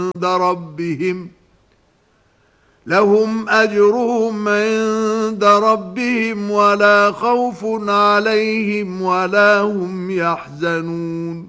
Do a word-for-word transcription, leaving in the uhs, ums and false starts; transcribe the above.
عند ربهم لهم أجرهم عند ربهم ولا خوف عليهم ولا هم يحزنون